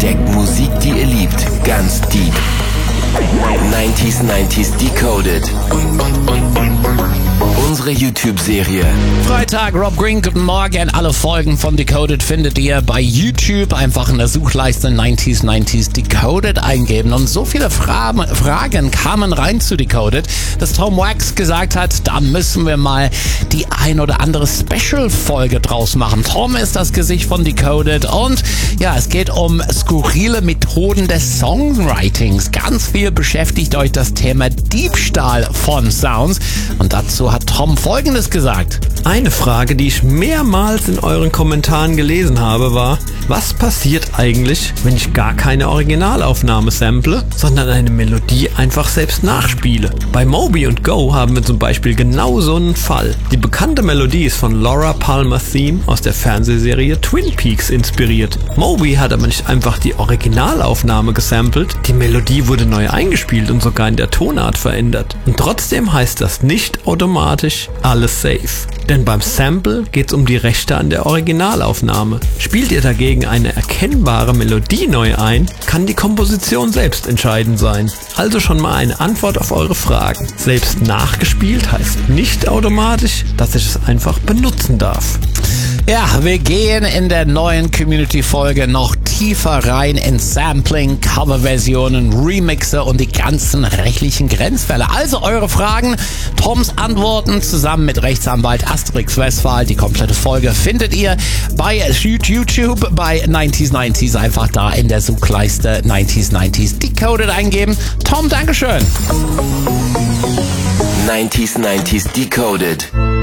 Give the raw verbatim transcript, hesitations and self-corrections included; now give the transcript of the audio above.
Entdeckt Musik, die ihr liebt, ganz deep. neunzig neunzig Decoded. Unsere YouTube-Serie. Freitag, Rob Green, guten Morgen. Alle Folgen von Decoded findet ihr bei YouTube. Einfach in der Suchleiste neunzig neunzig Decoded eingeben. Und so viele Fra- Fragen kamen rein zu Decoded, dass Tom Wax gesagt hat, da müssen wir mal die ein oder andere Special-Folge draus machen. Tom ist das Gesicht von Decoded und ja, es geht um skurrile Methoden des Songwritings. Ganz viel beschäftigt euch das Thema Diebstahl von Sounds und dazu hat Tom Folgendes gesagt. Eine Frage, die ich mehrmals in euren Kommentaren gelesen habe, war, was passiert eigentlich, wenn ich gar keine Originalaufnahme sample, sondern eine Melodie einfach selbst nachspiele? Bei Moby und Go haben wir zum Beispiel genau so einen Fall. Die bekannte Melodie ist von Laura Palmer's Theme aus der Fernsehserie Twin Peaks inspiriert. Moby hat aber nicht einfach die Originalaufnahme gesampelt, die Melodie wurde neu eingespielt und sogar in der Tonart verändert. Und trotzdem heißt das nicht automatisch alles safe. Denn beim Sample geht es um die Rechte an der Originalaufnahme. Spielt ihr dagegen eine erkennbare Melodie neu ein, kann die Komposition selbst entscheidend sein. Also schon mal eine Antwort auf eure Fragen. Selbst nachgespielt heißt nicht automatisch, dass ich es einfach benutzen darf. Ja, wir gehen in der neuen Community-Folge noch tiefer rein in Sampling, Coverversionen, Remixe und die ganzen rechtlichen Grenzfälle. Also eure Fragen, Toms Antworten zusammen mit Rechtsanwalt Asterix Westphal. Die komplette Folge findet ihr bei YouTube, bei neunzig neunzig. Einfach da in der Suchleiste neunzig neunzig Decoded eingeben. Tom, Dankeschön. neunzig neunzig Decoded.